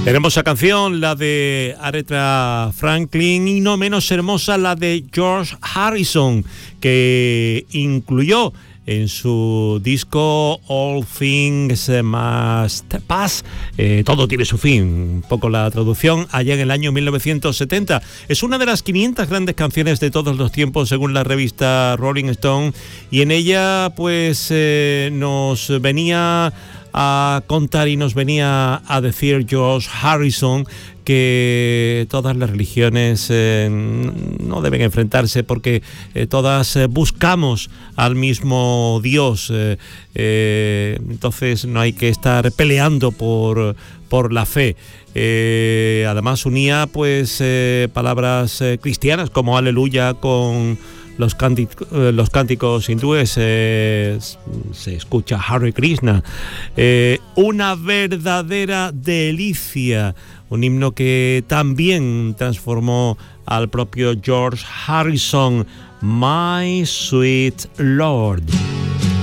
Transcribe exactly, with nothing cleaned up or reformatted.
Hermosa canción, la de Aretha Franklin, y no menos hermosa la de George Harrison, que incluyó en su disco All Things Must Pass, eh, todo tiene su fin, un poco la traducción, allá en el año mil novecientos setenta. Es una de las quinientas grandes canciones de todos los tiempos según la revista Rolling Stone, y en ella pues eh, nos venía a contar y nos venía a decir George Harrison que todas las religiones eh, no deben enfrentarse porque eh, todas eh, buscamos al mismo Dios, eh, eh, entonces no hay que estar peleando por, por la fe. Eh, además unía pues eh, palabras eh, cristianas como aleluya con los, cánticos, los cánticos hindúes, eh, se escucha Hare Krishna, eh, una verdadera delicia, un himno que también transformó al propio George Harrison, My Sweet Lord.